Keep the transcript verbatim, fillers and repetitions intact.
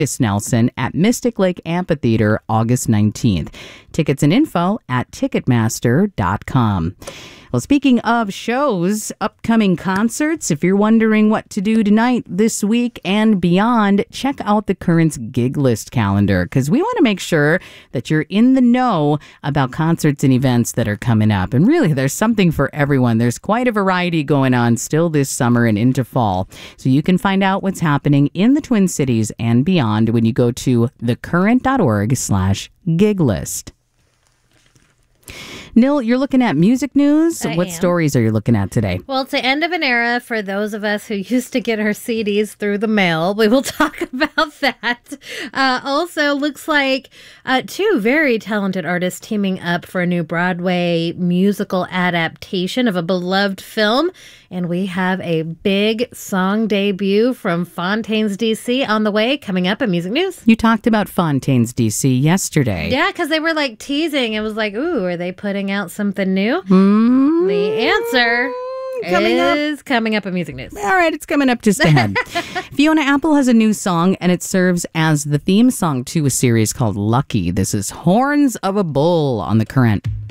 Nelson at Mystic Lake Amphitheater August nineteenth. Tickets and info at ticketmaster dot com. Well, speaking of shows, upcoming concerts, if you're wondering what to do tonight, this week, and beyond, check out the Currents gig list calendar, because we want to make sure that you're in the know about concerts and events that are coming up. And really, there's something for everyone. There's quite a variety going on still this summer and into fall. So you can find out what's happening in the Twin Cities and beyond when you go to thecurrent.org slash gig list. Nil, you're looking at music news. I what am. stories are you looking at today? Well, it's the end of an era for those of us who used to get our C Ds through the mail. We will talk about that. Uh, also, looks like uh, two very talented artists teaming up for a new Broadway musical adaptation of a beloved film. And we have a big song debut from Fontaines D C on the way, coming up in Music News. You talked about Fontaines D C yesterday. Yeah, because they were like teasing. It was like, ooh, are they putting out something new? Mm, The answer coming is up. coming up in Music News. All right, it's coming up just ahead. Fiona Apple has a new song, and it serves as the theme song to a series called Lucky. This is Horns of a Bull on The Current.